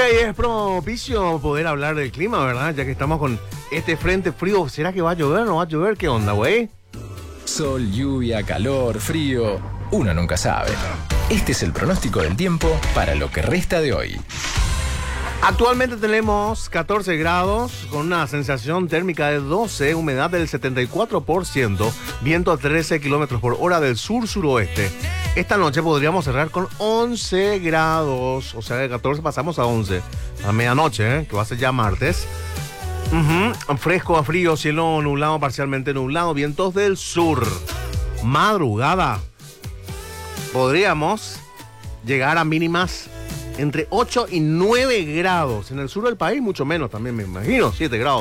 y es propicio poder hablar del clima, ¿verdad? Ya que estamos con este frente frío. ¿Será que va a llover o no va a llover? ¿Qué onda, güey? Sol, lluvia, calor, frío. Uno nunca sabe. Este es el pronóstico del tiempo para lo que resta de hoy. Actualmente tenemos 14 grados con una sensación térmica de 12, humedad del 74%, viento a 13 kilómetros por hora del sur-suroeste. Esta noche podríamos cerrar con 11 grados, o sea, de 14 pasamos a 11 a medianoche, que va a ser ya martes. Fresco a frío, cielo nublado, parcialmente nublado, vientos del sur. Madrugada, podríamos llegar a mínimas entre 8 y 9 grados. En el sur del país mucho menos también, me imagino, 7 grados.